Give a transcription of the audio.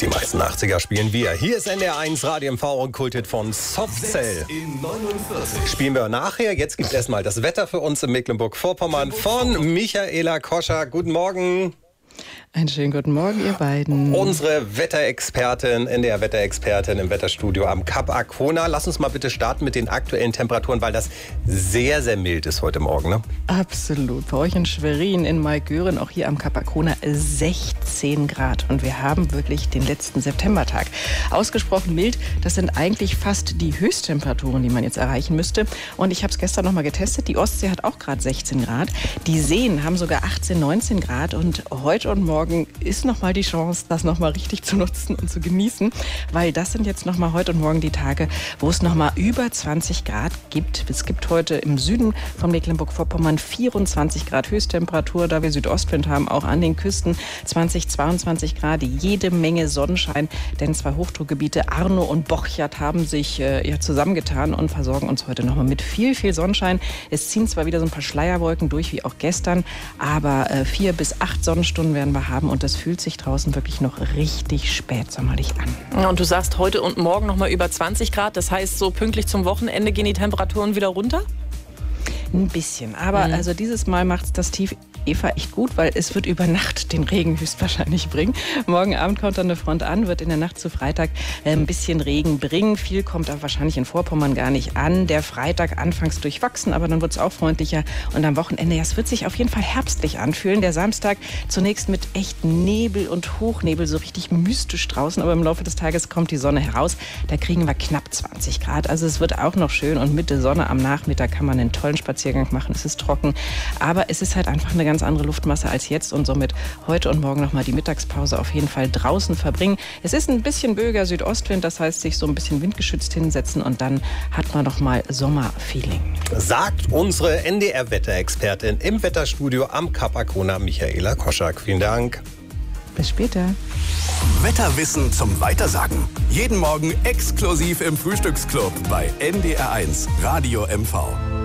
Die meisten 80er spielen wir. Hier ist NDR1 Radio MV und Kulthit von Softcell. Spielen wir nachher. Jetzt gibt es erstmal das Wetter für uns in Mecklenburg-Vorpommern von Michaela Koscher. Guten Morgen. Einen schönen guten Morgen, ihr beiden. Unsere Wetterexpertin, NDR-Wetterexpertin im Wetterstudio am Kap Arkona. Lass uns mal bitte starten mit den aktuellen Temperaturen, weil das sehr, sehr mild ist heute Morgen, ne? Absolut. Bei euch in Schwerin, in Maigören, auch hier am Kap Arkona 16 Grad. Und wir haben wirklich den letzten Septembertag. Ausgesprochen mild, das sind eigentlich fast die Höchsttemperaturen, die man jetzt erreichen müsste. Und ich habe es gestern noch mal getestet. Die Ostsee hat auch gerade 16 Grad. Die Seen haben sogar 18, 19 Grad. Und heute und morgen ist noch mal die Chance, das noch mal richtig zu nutzen und zu genießen, weil das sind jetzt noch mal heute und morgen die Tage, wo es noch mal über 20 Grad gibt. Es gibt heute im Süden von Mecklenburg-Vorpommern 24 Grad Höchsttemperatur, da wir Südostwind haben, auch an den Küsten 20, 22 Grad, jede Menge Sonnenschein, denn zwei Hochdruckgebiete Arno und Borchardt haben sich zusammengetan und versorgen uns heute noch mal mit viel, viel Sonnenschein. Es ziehen zwar wieder so ein paar Schleierwolken durch, wie auch gestern, aber 4 bis 8 Sonnenstunden werden wir haben und das fühlt sich draußen wirklich noch richtig spätsommerlich an. Und du sagst heute und morgen noch mal über 20 Grad, das heißt so pünktlich zum Wochenende gehen die Temperaturen wieder runter? Ein bisschen, aber also dieses Mal macht es das Tief Eva echt gut, weil es wird über Nacht den Regen höchstwahrscheinlich bringen. Morgen Abend kommt dann eine Front an, wird in der Nacht zu Freitag ein bisschen Regen bringen. Viel kommt aber wahrscheinlich in Vorpommern gar nicht an. Der Freitag anfangs durchwachsen, aber dann wird es auch freundlicher. Und am Wochenende, ja, es wird sich auf jeden Fall herbstlich anfühlen. Der Samstag zunächst mit echt Nebel und Hochnebel, so richtig mystisch draußen. Aber im Laufe des Tages kommt die Sonne heraus. Da kriegen wir knapp 20 Grad. Also es wird auch noch schön. Und mit der Sonne am Nachmittag kann man einen tollen Spaziergang machen. Es ist trocken. Aber es ist halt einfach eine ganz andere Luftmasse als jetzt und somit heute und morgen nochmal die Mittagspause auf jeden Fall draußen verbringen. Es ist ein bisschen böiger Südostwind, das heißt sich so ein bisschen windgeschützt hinsetzen und dann hat man nochmal Sommerfeeling. Sagt unsere NDR-Wetterexpertin im Wetterstudio am Kap Arkona, Michaela Koschak. Vielen Dank. Bis später. Wetterwissen zum Weitersagen. Jeden Morgen exklusiv im Frühstücksclub bei NDR1 Radio MV.